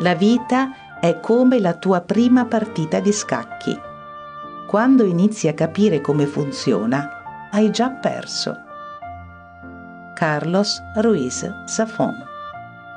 La vita è come la tua prima partita di scacchi. Quando inizi a capire come funziona, hai già perso. Carlos Ruiz Zafón.